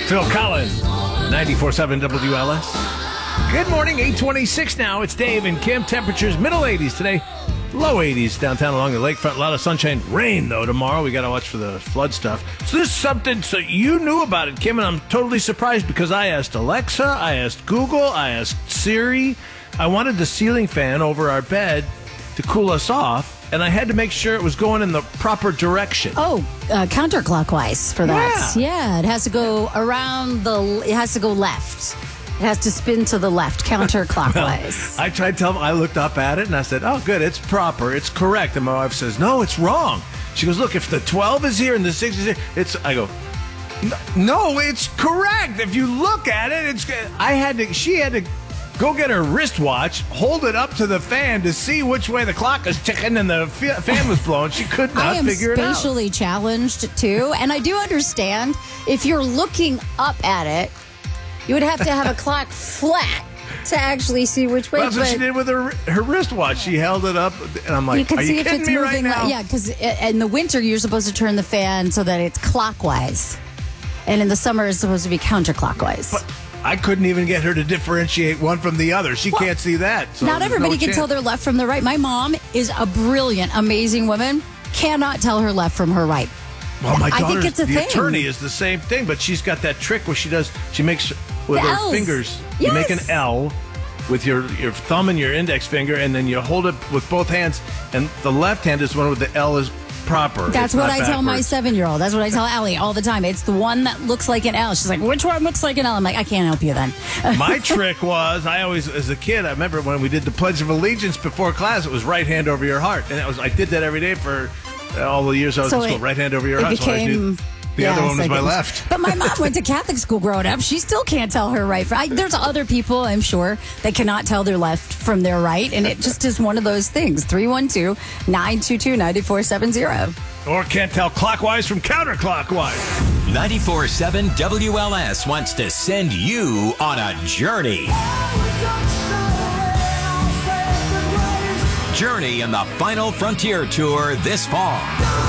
Phil Collins, 94.7 WLS. Good morning, 8:26 now. It's Dave and Kim. Temperatures middle 80s today, low 80s downtown along the lakefront. A lot of sunshine. Rain, though, tomorrow. We got to watch for the flood stuff. So this is something, so you knew about it, Kim, and I'm totally surprised because I asked Alexa, I asked Google, I asked Siri. I wanted the ceiling fan over our bed to cool us off, and I had to make sure it was going in the proper direction. Oh, counterclockwise for that. Yeah, it has to go around it has to go left. It has to spin to the left, counterclockwise. Well, I tried to tell them, I looked up at it and I said, oh, good, it's proper, it's correct. And my wife says, no, it's wrong. She goes, look, if the 12 is here and the 6 is here, I go, no, it's correct. If you look at it, she had to go get her wristwatch, hold it up to the fan to see which way the clock is ticking and the fan was blowing. She could not figure it out. I am spatially challenged, too. And I do understand if you're looking up at it, you would have to have a clock flat to actually see which way. Well, that's what she did with her wristwatch. She held it up, and I'm like, are you kidding me right now? Yeah, because in the winter, you're supposed to turn the fan so that it's clockwise. And in the summer, it's supposed to be counterclockwise. But I couldn't even get her to differentiate one from the other. She can't see that. So not everybody can tell their left from their right. My mom is a brilliant, amazing woman. Cannot tell her left from her right. Well, my daughter, I think it's a the thing. Attorney, is the same thing, but she's got that trick where she makes with her L's. fingers. Yes. You make an L with your thumb and your index finger, and then you hold it with both hands. And the left hand is one with the L is proper. That's what I tell my 7-year-old. That's what I tell Allie all the time. It's the one that looks like an L. She's like, which one looks like an L? I'm like, I can't help you then. My trick was, I always, as a kid, I remember when we did the Pledge of Allegiance before class, it was right hand over your heart. And I did that every day for all the years I was in school. Right hand over your heart. The other one was my left. But my mom went to Catholic school growing up. She still can't tell her right. There's other people, I'm sure, that cannot tell their left from their right. And it just is one of those things. 312-922-9470. Or can't tell clockwise from counterclockwise. 94.7 WLS wants to send you on a journey. Journey in the Final Frontier Tour this fall.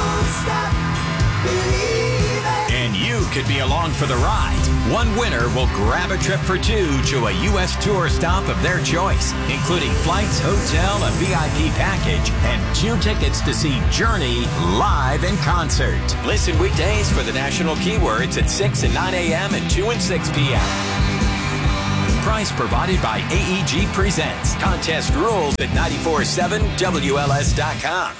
And you could be along for the ride. One winner will grab a trip for two to a U.S. tour stop of their choice, including flights, hotel, a VIP package, and 2 tickets to see Journey live in concert. Listen weekdays for the national keywords at 6 and 9 a.m. and 2 and 6 p.m. Price provided by AEG Presents. Contest rules at 947WLS.com.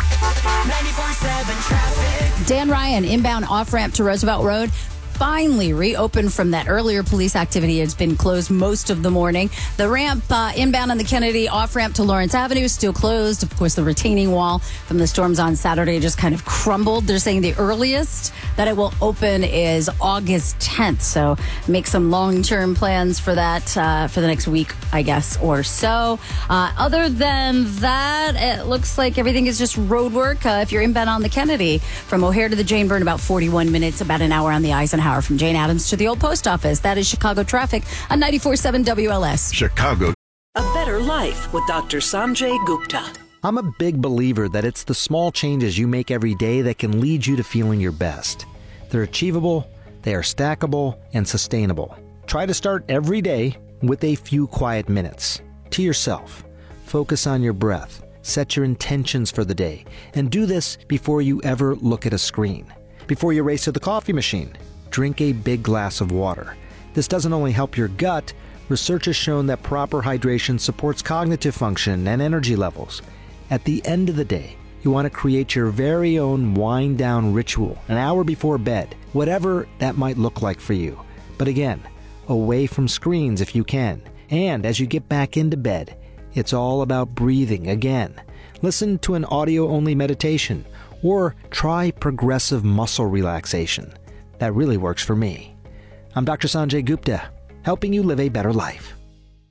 94.7 traffic. Dan Ryan, inbound off-ramp to Roosevelt Road, finally reopened from that earlier police activity. It's been closed most of the morning. The ramp inbound on the Kennedy, off-ramp to Lawrence Avenue is still closed. Of course, the retaining wall from the storms on Saturday just kind of crumbled. They're saying the earliest that it will open is August 10th. So make some long-term plans for that for the next week, I guess, or so. Other than that, it looks like everything is just road work. If you're inbound on the Kennedy, from O'Hare to the Jane Byrne, about 41 minutes, about an hour on the Eisenhower. From Jane Addams to the old post office. That is Chicago traffic on 94.7 WLS. Chicago. A better life with Dr. Sanjay Gupta. I'm a big believer that it's the small changes you make every day that can lead you to feeling your best. They're achievable, they are stackable, and sustainable. Try to start every day with a few quiet minutes. To yourself. Focus on your breath. Set your intentions for the day. And do this before you ever look at a screen. Before you race to the coffee machine, drink a big glass of water. This doesn't only help your gut, research has shown that proper hydration supports cognitive function and energy levels. At the end of the day, you want to create your very own wind-down ritual an hour before bed, whatever that might look like for you. But again, away from screens if you can. And as you get back into bed, it's all about breathing again. Listen to an audio-only meditation or try progressive muscle relaxation. That really works for me. I'm Dr. Sanjay Gupta, helping you live a better life.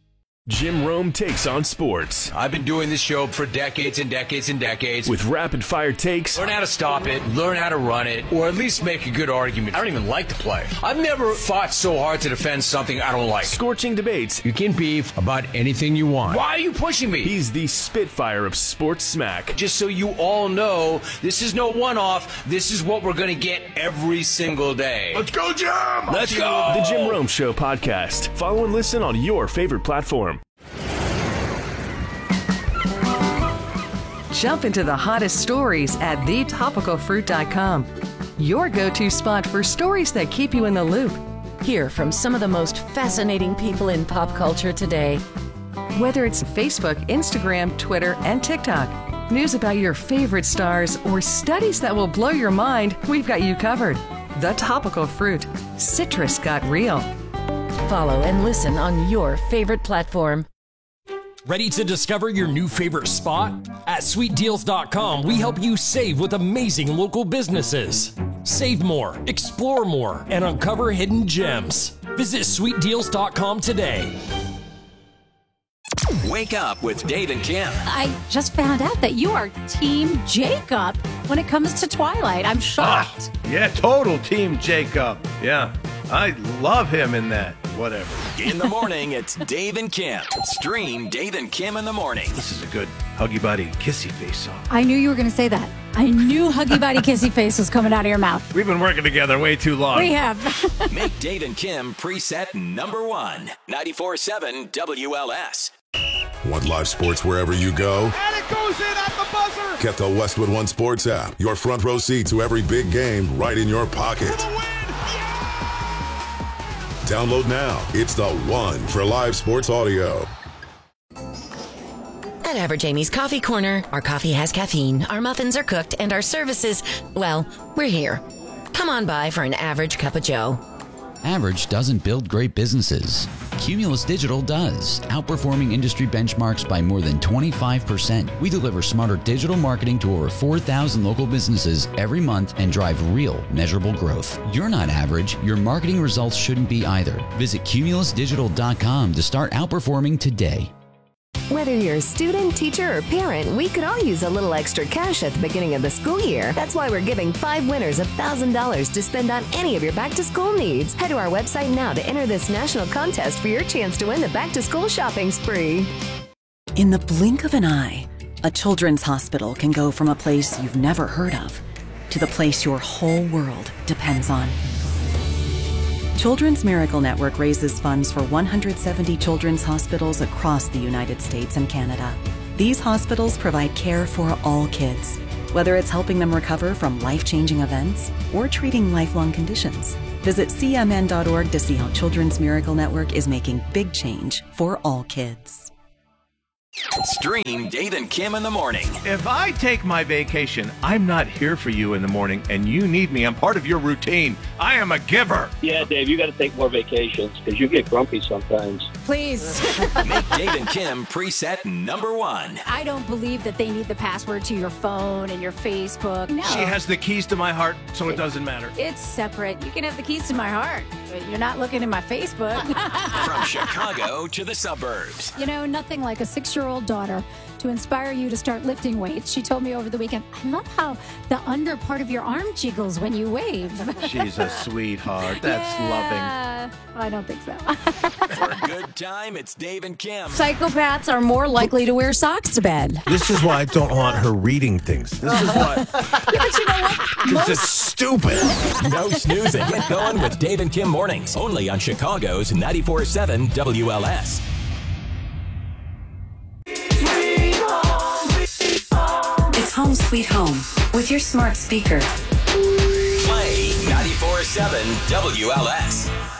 Jim Rome takes on sports. I've been doing this show for decades and decades and decades. With rapid-fire takes. Learn how to stop it, learn how to run it, or at least make a good argument. I don't even like the play. I've never fought so hard to defend something I don't like. Scorching debates. You can beef about anything you want. Why are you pushing me? He's the Spitfire of sports smack. Just so you all know, this is no one-off. This is what we're going to get every single day. Let's go, Jim! Let's go! The Jim Rome Show podcast. Follow and listen on your favorite platform. Jump into the hottest stories at thetopicalfruit.com. Your go-to spot for stories that keep you in the loop. Hear from some of the most fascinating people in pop culture today. Whether it's Facebook, Instagram, Twitter, and TikTok, news about your favorite stars, or studies that will blow your mind, we've got you covered. The Topical Fruit. Citrus got real. Follow and listen on your favorite platform. Ready to discover your new favorite spot? At sweetdeals.com, we help you save with amazing local businesses. Save more, explore more, and uncover hidden gems. Visit sweetdeals.com today. Wake up with Dave and Kim. I just found out that you are Team Jacob when it comes to Twilight. I'm shocked. Yeah, total Team Jacob. Yeah, I love him in that. Whatever. In the morning, it's Dave and Kim. Stream Dave and Kim in the morning. This is a good Huggy Buddy Kissy Face song. I knew you were going to say that. I knew Huggy Buddy Kissy Face was coming out of your mouth. We've been working together way too long. We have. Make Dave and Kim preset number 1. 94.7 WLS. Want live sports wherever you go? And it goes in at the buzzer! Get the Westwood One Sports app. Your front row seat to every big game right in your pocket. Download now. It's the one for live sports audio. At Average Amy's Coffee Corner, our coffee has caffeine, our muffins are cooked, and our services, well, we're here. Come on by for an average cup of joe. Average doesn't build great businesses. Cumulus Digital does, outperforming industry benchmarks by more than 25%. We deliver smarter digital marketing to over 4,000 local businesses every month and drive real, measurable growth. You're not average. Your marketing results shouldn't be either. Visit cumulusdigital.com to start outperforming today. Whether you're a student, teacher, or parent, we could all use a little extra cash at the beginning of the school year. That's why we're giving 5 winners $1,000 to spend on any of your back-to-school needs. Head to our website now to enter this national contest for your chance to win the back-to-school shopping spree. In the blink of an eye, a children's hospital can go from a place you've never heard of to the place your whole world depends on. Children's Miracle Network raises funds for 170 children's hospitals across the United States and Canada. These hospitals provide care for all kids, whether it's helping them recover from life-changing events or treating lifelong conditions. Visit cmn.org to see how Children's Miracle Network is making big change for all kids. Stream Dave and Kim in the morning. If I take my vacation, I'm not here for you in the morning, and you need me. I'm part of your routine. I am a giver. Yeah, Dave, you got to take more vacations because you get grumpy sometimes. Please. Make Dave and Kim preset number 1. I don't believe that they need the password to your phone and your Facebook. No. She has the keys to my heart, so it doesn't matter. It's separate. You can have the keys to my heart, but you're not looking in my Facebook. From Chicago to the suburbs. You know, nothing like a 6-year-old daughter to inspire you to start lifting weights. She told me over the weekend, I love how the under part of your arm jiggles when you wave. She's a sweetheart. That's loving. I don't think so. For a good time, it's Dave and Kim. Psychopaths are more likely to wear socks to bed. This is why I don't want her reading things. This is why. Yeah, but you know what? This is stupid. No snoozing. Get going with Dave and Kim mornings. Only on Chicago's 94.7 WLS. It's Home Sweet Home with your smart speaker. Play 94.7 WLS.